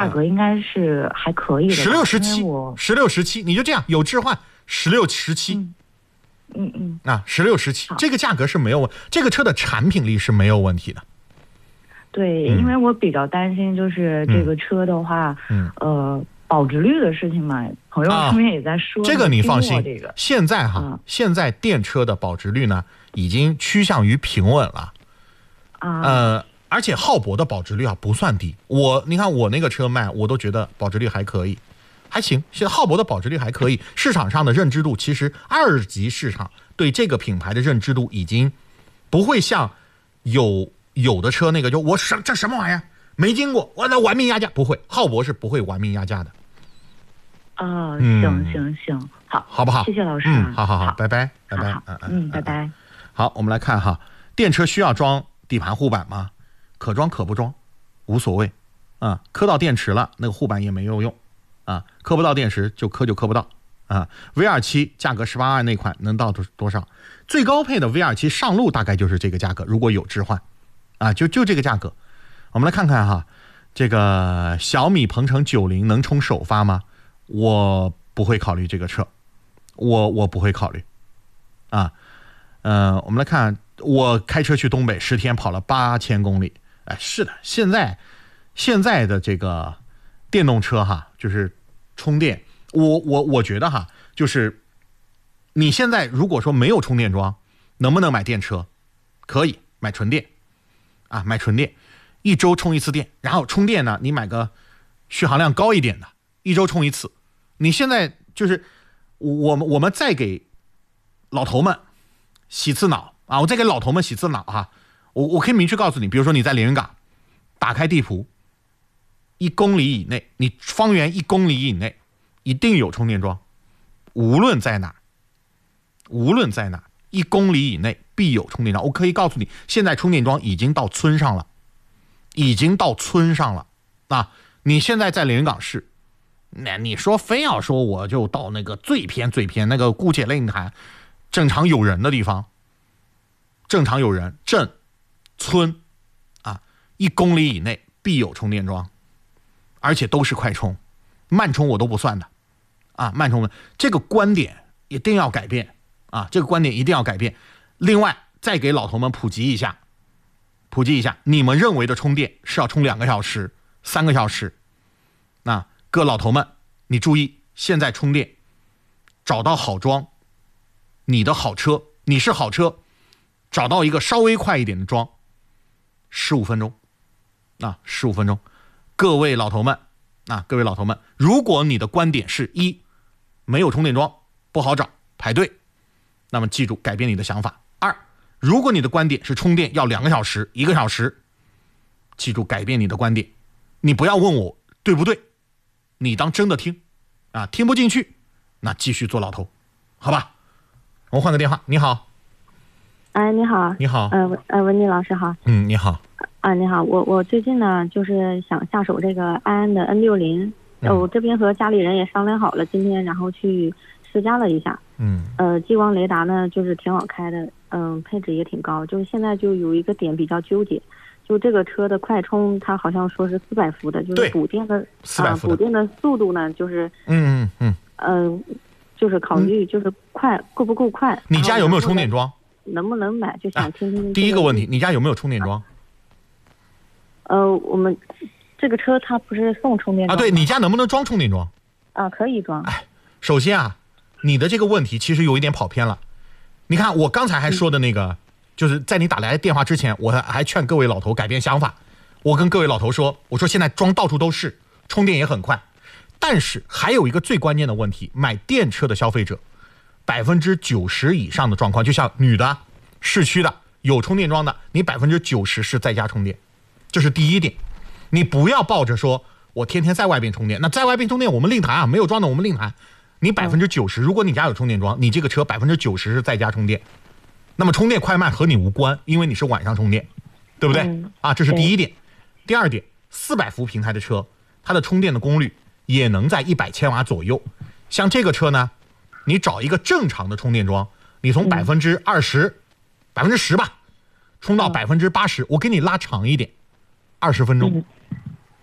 价格应该是还可以的。 16、17，16、17，你就这样有置换16、17。啊，16、17，这个价格是没有问，这个车的产品力是没有问题的。 对，因为我比较担心就是这个车的话，保值率的事情嘛，朋友身边也在说。 这个你放心，现在现在电车的保值率呢已经趋向于平稳了。而且浩博的保值率不算低，你看我那个车卖，我都觉得保值率还可以。还行，现在浩博的保值率还可以，市场上的认知度，其实二级市场对这个品牌的认知度已经不会像有的车那个就这什么玩意儿没经过，我得玩命压价，不会，浩博是不会玩命压价的。 行， 好不好？ 谢谢老师。 好，拜拜。 拜拜。 好，我们来看哈，电车需要装底盘护板吗？可装可不装，无所谓磕到电池了，那个护板也没有用。磕不到电池就磕不到V27 价格18万那款能到多少？最高配的 V27 上路大概就是这个价格，如果有置换就这个价格。我们来看看哈，这个小米鹏程90能充首发吗？我不会考虑这个车，我不会考虑我们来看，我开车去东北10天跑了8000公里。是的，现在的这个电动车就是充电，我觉得就是你现在如果说没有充电桩，能不能买电车？可以买纯电买纯电，1周充1次电，然后充电呢，你买个续航量高一点的，1周充1次。你现在就是我们再给老头们洗次脑我再给老头们洗次脑我可以明确告诉你，比如说你在连云港打开地图，1公里以内，你方圆1公里以内一定有充电桩，无论在哪1公里以内必有充电桩。我可以告诉你，现在充电桩已经到村上了，你现在在连云港市，那你说非要说我就到那个最偏那个姑且令谈正常有人的地方，正常有人镇村1公里以内必有充电桩，而且都是快充，慢充我都不算的慢充这个观点一定要改变另外再给老头们普及一下，你们认为的充电是要充2个小时3个小时各老头们你注意，现在充电找到好桩，你是好车，找到一个稍微快一点的桩，15分钟15分钟。各位老头们如果你的观点是1没有充电桩不好找排队，那么记住改变你的想法。2如果你的观点是充电要2个小时1个小时，记住改变你的观点。你不要问我对不对，你当真的听听不进去那继续做老头，好吧？我换个电话。你好。 你好。文妮老师好。 你好。 你好，我最近呢就是想下手这个安安的 N60，我这边和家里人也商量好了，今天然后去试驾了一下。激光雷达呢就是挺好开的，配置也挺高，就是现在就有一个点比较纠结，就这个车的快充它好像说是400伏的，就是补电的补电的速度呢就是就是考虑就是够不够快。 你家有没有充电桩？ 能不能买？就想听听。 第一个问题，你家有没有充电桩？ 我们这个车它不是送充电桩对，你家能不能装充电桩？ 可以装。 首先你的这个问题其实有一点跑偏了。你看我刚才还说的那个，就是在你打来电话之前，我还劝各位老头改变想法。我跟各位老头说，我说现在装到处都是，充电也很快。但是还有一个最关键的问题，买电车的消费者90%以上的状况，就像女的市区的有充电桩的，你90%是在家充电，这是第一点。你不要抱着说我天天在外边充电，那在外边充电我们另谈没有装的我们另谈。你90%，如果你家有充电桩，你这个车90%是在家充电，那么充电快慢和你无关，因为你是晚上充电，对不对？这是第一点。第二点，400伏平台的车，它的充电的功率也能在100千瓦左右。像这个车呢，你找一个正常的充电桩，你从20%10%吧，充到80%，我给你拉长一点，20分钟。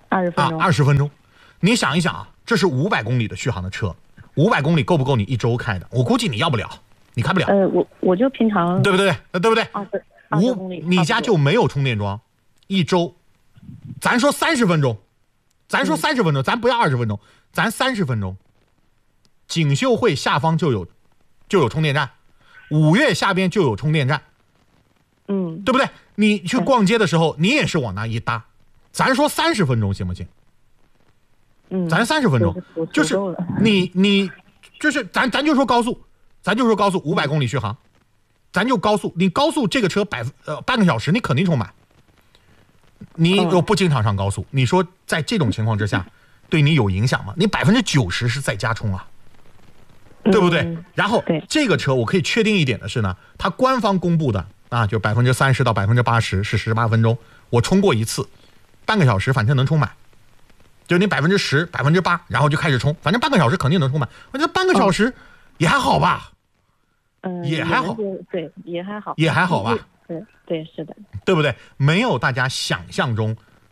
20分钟 ，20分钟。你想一想啊，这是500公里的续航的车，500公里够不够你1周开的？我估计你要不了，你开不了。 我就平常， 对不对？对不对 ？20公里， 你家就没有充电桩，1周，咱说30分钟，咱不要20分钟，咱30分钟。锦绣汇下方就有充电站，5月下边就有充电站，对不对？你去逛街的时候，你也是往那一搭，咱说30分钟行不行？咱30分钟，就是你就是咱就说高速500公里续航，咱就高速，你高速这个车半个小时你肯定充满。你又不经常上高速，你说在这种情况之下，对你有影响吗？你90%是在家充啊，对不对？然后这个车我可以确定一点的是呢，它官方公布的啊，就30%到80%是18分钟，我充过一次，半个小时反正能充满。就你10%、8%，然后就开始充，反正半个小时肯定能充满。我觉得半个小时也还好吧，也还好， 对，也还好吧， 对，是的， 对不对？没有大家想象中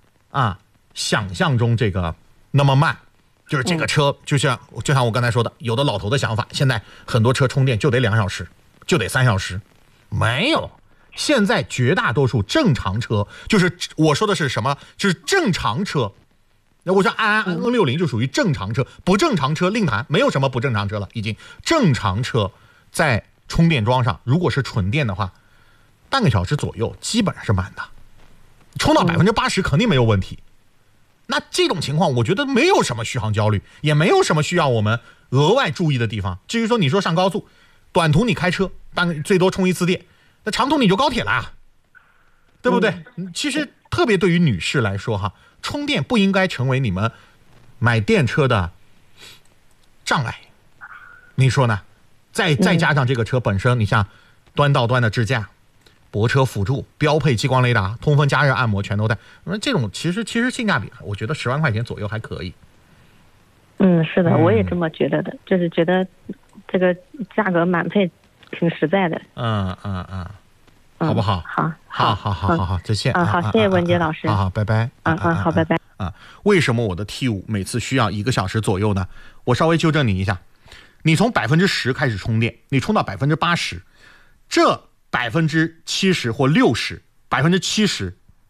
这个那么慢，就是这个车，就像我刚才说的，有的老头的想法，现在很多车充电就得2小时，就得3小时，没有。现在绝大多数正常车，就是我说的是什么？就是正常车。我说安安 N60 就属于正常车，不正常车另谈，没有什么不正常车了，已经正常车在充电桩上，如果是纯电的话，半个小时左右基本上是满的，充到80%肯定没有问题。那这种情况，我觉得没有什么续航焦虑，也没有什么需要我们额外注意的地方。至于说你说上高速，短途你开车最多充一次电，那长途你就高铁了，对不对？其实特别对于女士来说哈，充电不应该成为你们买电车的障碍，你说呢？再加上这个车本身，你像端到端的支架、泊车辅助、标配激光雷达、通风加热按摩全都带，这种其实性价比，我觉得10万块钱左右还可以。 是的，我也这么觉得的，就是觉得这个价格满配挺实在的。 好不好？ 好， 再见。 好，谢谢文杰老师。 好，拜拜。 好，拜拜。 为什么我的 T5 每次需要1个小时左右呢？我稍微纠正你一下，你从10%开始充电，你充到80%，这70%或60%，70%，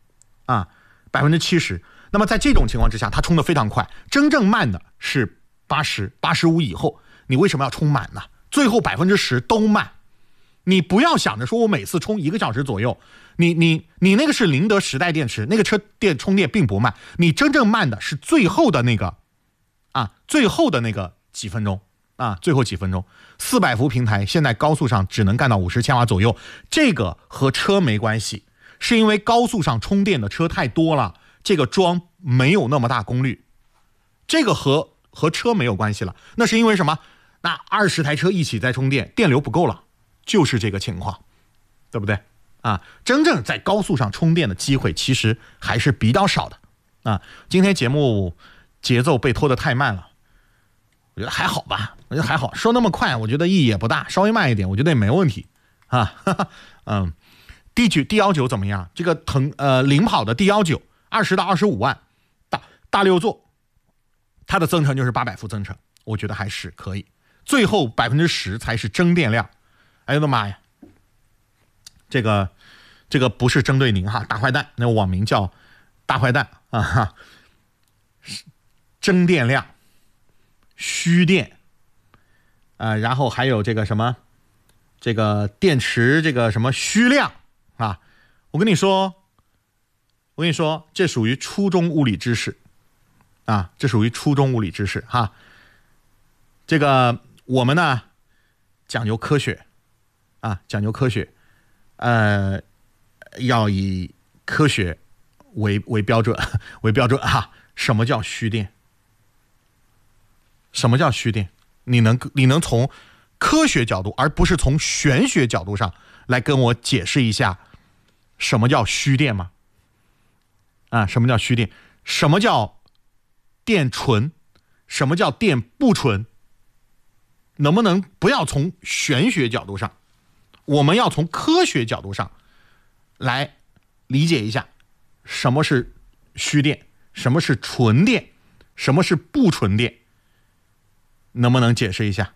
那么在这种情况之下，它充得非常快，真正慢的是80、85以后，你为什么要充满呢？最后10%都慢。你不要想着说我每次充1个小时左右，你那个是宁德时代电池，那个车充电并不慢，你真正慢的是最后的那个几分钟最后几分钟。400伏平台现在高速上只能干到50千瓦左右，这个和车没关系，是因为高速上充电的车太多了，这个桩没有那么大功率，这个和车没有关系了，那是因为什么？那20台车一起在充电，电流不够了。就是这个情况，对不对真正在高速上充电的机会其实还是比较少的今天节目节奏被拖得太慢了，我觉得还好吧，说那么快我觉得意义也不大，稍微慢一点我觉得也没问题D19怎么样？这个领跑的D19 20到25万大6座，它的增程就是800伏增程，我觉得还是可以，最后10%才是真电量。哎呦我的妈呀，这个不是针对您哈，大坏蛋，那网名叫大坏蛋真电量虚电然后还有这个什么这个电池这个什么虚量我跟你说这属于初中物理知识这个我们呢讲究科学要以科学为标准什么叫虚电？你能从科学角度，而不是从玄学角度上来跟我解释一下什么叫虚电吗？什么叫虚电？什么叫电纯？什么叫电不纯？能不能不要从玄学角度上，我们要从科学角度上来理解一下什么是虚电， 什么是纯电，什么是不纯电，能不能解释一下？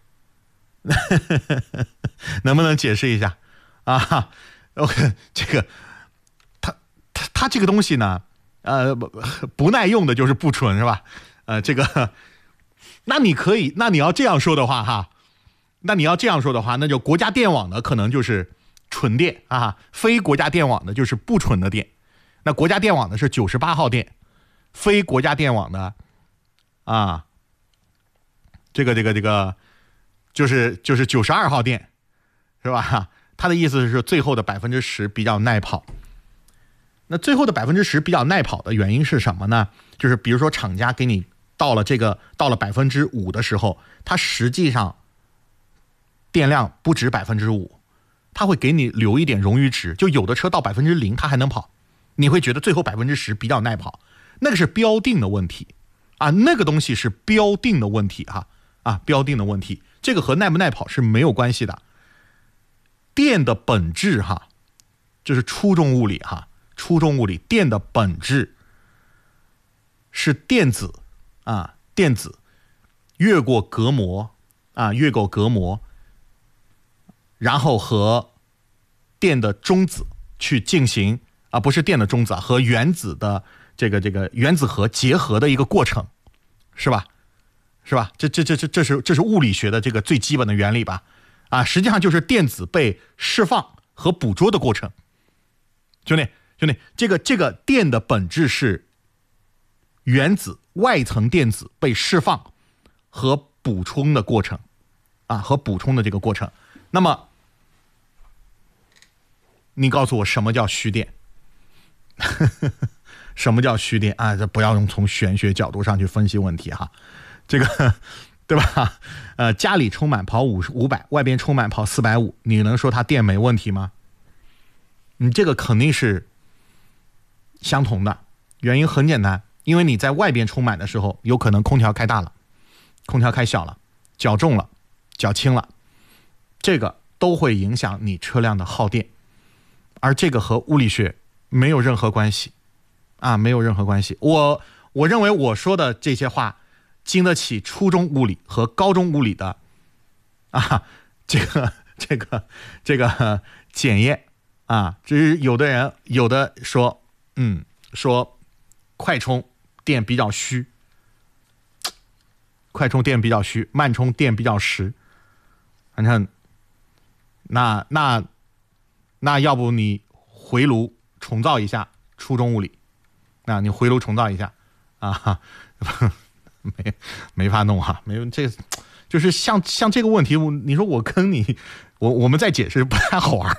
能不能解释一下啊？这个它这个东西呢，不耐用的就是不纯，是吧？这个，那你要这样说的话哈，那就国家电网的可能就是纯电啊，非国家电网的就是不纯的电。那国家电网的是98号电，非国家电网的啊，这个就是92号电，是吧？他的意思是最后的10%比较耐跑。那最后的10%比较耐跑的原因是什么呢？就是比如说厂家给你到了5%的时候，它实际上电量不止5%，它会给你留一点冗余值，就有的车到0%它还能跑，你会觉得最后10%比较耐跑，那个是标定的问题啊，那个东西是标定的问题标定的问题，这个和耐不耐跑是没有关系的。电的本质就是初中物理电的本质是电子越过隔膜然后和电的中子去进行不是电的中子和原子的这个原子核结合的一个过程，是吧？这是物理学的这个最基本的原理吧？实际上就是电子被释放和捕捉的过程。兄弟，这个电的本质是原子外层电子被释放和补充的过程和补充的这个过程。那么你告诉我什么叫虚电？什么叫虚电这不要用从玄学角度上去分析问题这个对吧？家里充满跑500，外边充满跑450，你能说它电没问题吗？你这个肯定是相同的，原因很简单，因为你在外边充满的时候，有可能空调开大了，空调开小了，脚重了，脚轻了，这个都会影响你车辆的耗电，而这个和物理学没有任何关系没有任何关系。我认为我说的这些话经得起初中物理和高中物理的这个检验只是有的说说快充电比较虚，慢充电比较实。反正那要不你回炉重造一下初中物理，你回炉重造一下没法弄没有这就是像这个问题，你说我跟你我们再解释不太好玩。